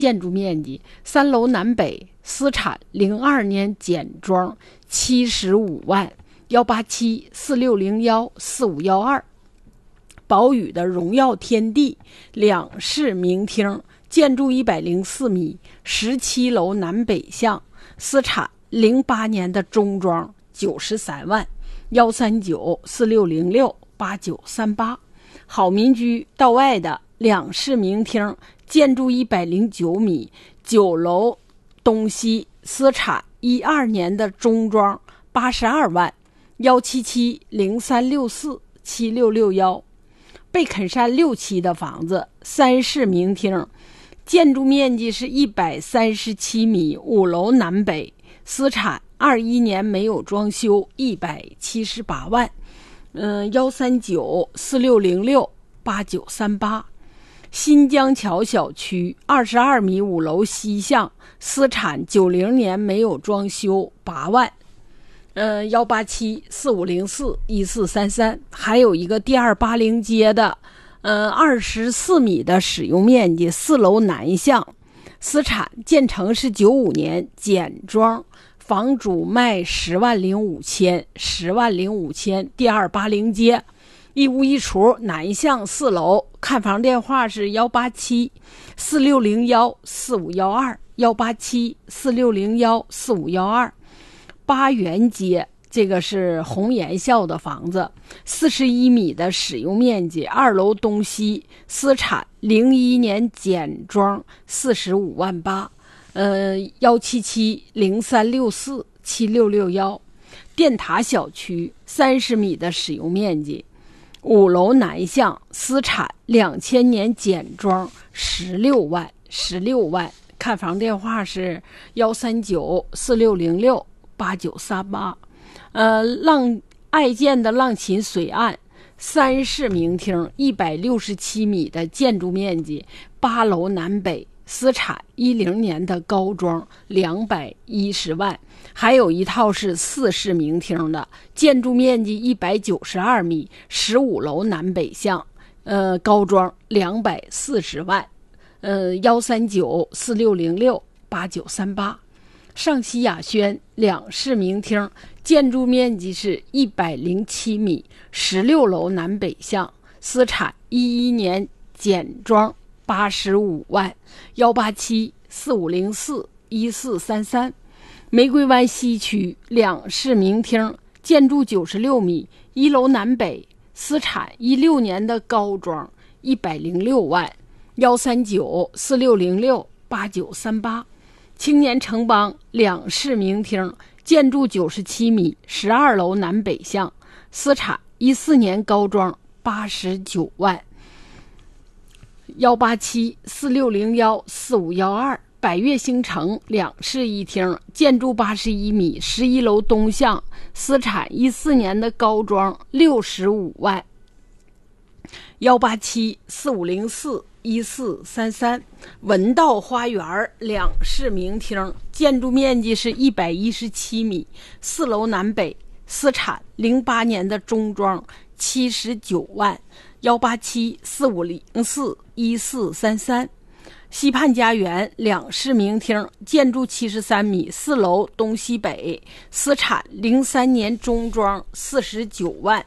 建筑面积3楼南北，私产02年简装75万，18746014512。宝宇的荣耀天地两室明厅，建筑104米，17楼南北向，私产08年的中装93万，13946068938。好民居道外的两室明厅，建筑109米，9楼东西，私产12年的中装82万，17703647661。贝肯山6期的房子，3室明厅，建筑面积是137米，5楼南北，私产21年没有装修，178万，13946068938。新疆桥小区22米5楼西向，私产90年没有装修，8万18745041433。还有一个第280街的24米的使用面积，4楼南向，私产建成是95年简装，房主卖10万05千，10万05千。第280街一屋一厨，南向4楼。看房电话是18746014512，18746014512。八元街，这个是红岩校的房子，41米的使用面积，2楼东西，私产01年简装45万8，17703647661。电塔小区30米的使用面积，5楼南向，私产2000年简装16万。看房电话是13946068938。爱建的浪琴水岸3室明厅，167米的建筑面积，8楼南北，私产10年的高装210万。还有一套是4室明厅的，建筑面积192米，15楼南北向，高装240万，13946068938。上西雅轩2室明厅，建筑面积是107米，16楼南北向，私产11年简装85万，18745041433。玫瑰湾西区2室明厅，建筑96米，1楼南北，私产16年的高装106万，13946068938。青年城邦2室明厅，建筑97米，12楼南北向，私产14年高装89万，18746014512。百悦星城2室1厅，建筑81米，11楼东向，私产14年的高装65万，18745041433。文道花园2室明厅，建筑面积是117米，4楼南北，私产08年的中装79万，18745041433。西畔家园2室明厅，建筑73米，4楼东西北，私产03年中装49万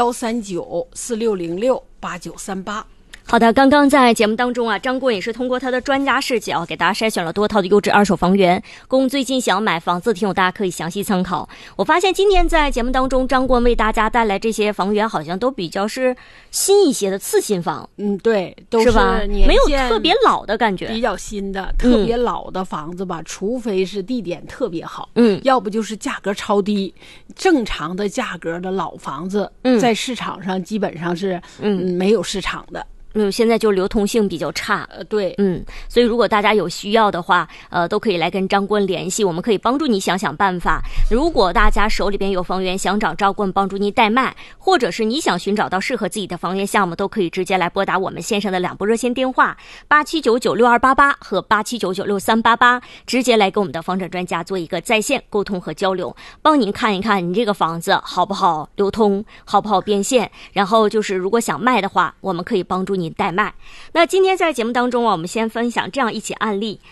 ，13946068938。 好的，刚刚在节目当中啊，张顾也是通过他的专家视角给大家筛选了多套的优质二手房源，供最近想买房子听友大家可以详细参考。我发现今天在节目当中，张顾为大家带来这些房源好像都比较是新一些的次新房。 对，都是吧？没有特别老的感觉， 比较新的。特别老的房子吧，除非是地点特别好，要不就是价格超低。正常的价格的老房子，在市场上基本上是没有市场的。 现在就流通性比较差， 对， 所以如果大家有需要的话，都可以来跟张棍联系，我们可以帮助你想想办法。如果大家手里边有房源，想找张棍帮助你代卖，或者是你想寻找到适合自己的房源项目，都可以直接来拨打我们线上的2部热线电话87996288和87996388，直接来跟我们的房产专家做一个在线沟通和交流，帮您看一看你这个房子好不好流通，好不好变现，然后就是如果想卖的话，我们可以帮助你您代卖。那今天在节目当中啊，我们先分享这样一起案例，